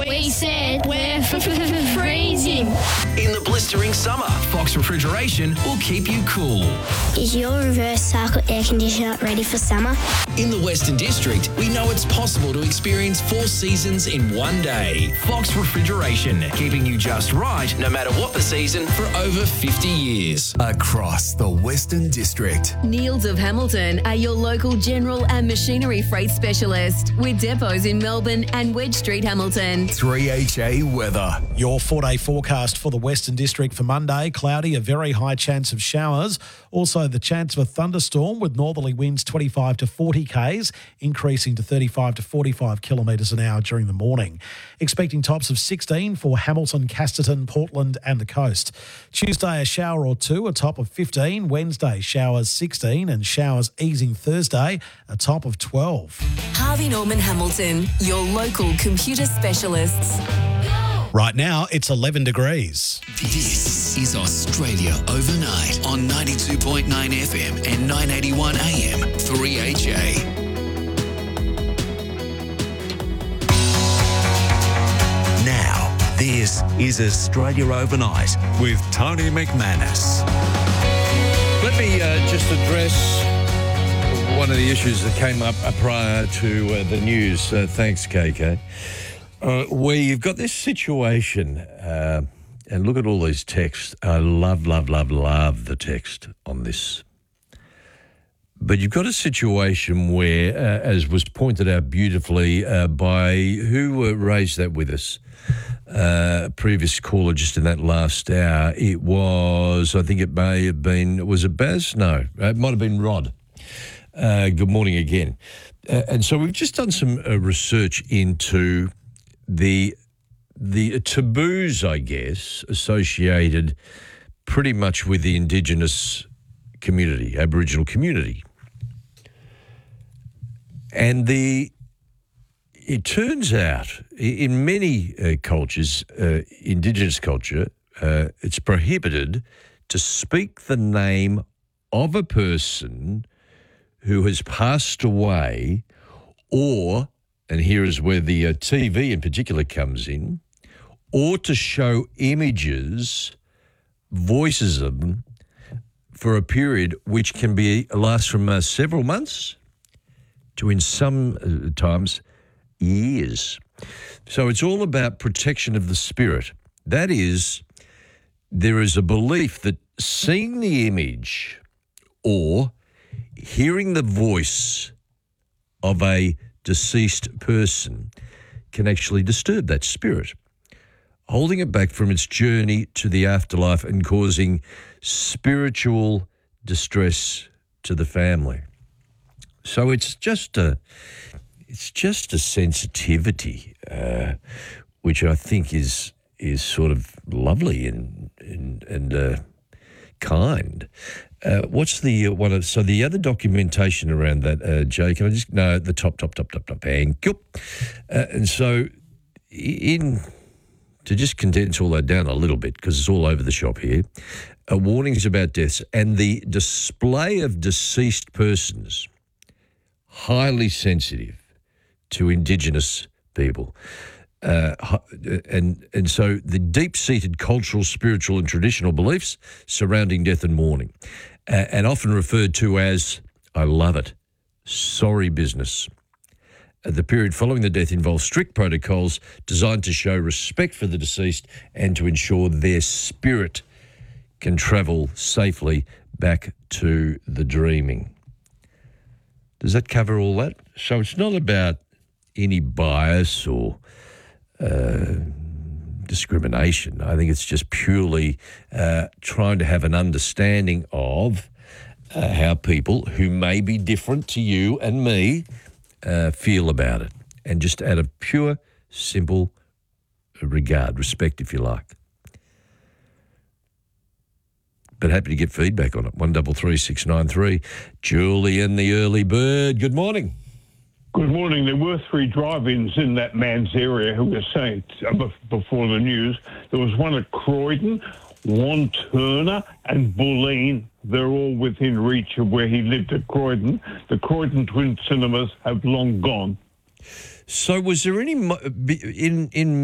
We said we're freezing. In the blistering summer, Fox Refrigeration will keep you cool. Is your reverse cycle air conditioner ready for summer? In the Western District, we know it's possible to experience 4 seasons in one day. Fox Refrigeration, keeping you just right no matter what the season for over 50 years. Across the Western District. Niels of Hamilton are your local general and machinery freight specialist with depots in Melbourne and Wedge Street, Hamilton. 3HA weather. Your 4-day forecast for the Western District for Monday: cloudy, a very high chance of showers. Also the chance of a thunderstorm with northerly winds 25 to 40 k's, increasing to 35 to 45 kilometres an hour during the morning. Expecting tops of 16 for Hamilton, Casterton, Portland and the coast. Tuesday, a shower or two, a top of 15. Wednesday, showers 16 and showers easing Thursday, a top of 12. Harvey Norman Hamilton, your local computer specialists. Right now, it's 11 degrees. This is Australia Overnight on 92.9 FM and 981 AM 3HA. Now, this is Australia Overnight with Tony McManus. Let me just address one of the issues that came up prior to the news. Thanks, KK. Where you've got this situation, and look at all these texts. I love the text on this. But you've got a situation where, as was pointed out beautifully by who raised that with us, previous caller just in that last hour, it was, I think it may have been, was it Baz? No, it might have been Rod. Good morning again. And so we've just done some research into the taboos, I guess, associated pretty much with the Indigenous community, Aboriginal community. And it turns out in many cultures, Indigenous culture, it's prohibited to speak the name of a person who has passed away, or, and here is where the TV in particular comes in, or to show images, voices of them, for a period which can last from several months to, in some times, years. So it's all about protection of the spirit. That is, there is a belief that seeing the image or hearing the voice of a deceased person can actually disturb that spirit, holding it back from its journey to the afterlife and causing spiritual distress to the family. So it's just a sensitivity, which I think is sort of lovely and kind. What's the one? So the other documentation around that, Jay? Can I just the top? Thank you. And so, to just condense all that down a little bit, because it's all over the shop here. Warnings about deaths and the display of deceased persons, highly sensitive to Indigenous people. And so the deep-seated cultural, spiritual and traditional beliefs surrounding death and mourning, and often referred to as, I love it, sorry business. The period following the death involves strict protocols designed to show respect for the deceased and to ensure their spirit can travel safely back to the dreaming. Does that cover all that? So it's not about any bias or discrimination. I think it's just purely trying to have an understanding of how people who may be different to you and me feel about it, and just out of pure, simple regard, respect, if you like. But happy to get feedback on it. 133693. Julian, the early bird. Good morning. Good morning. There were 3 drive-ins in that man's area who was saying before the news. There was one at Croydon, Wantirna and Bulleen. They're all within reach of where he lived at Croydon. The Croydon Twin Cinemas have long gone. So was there any in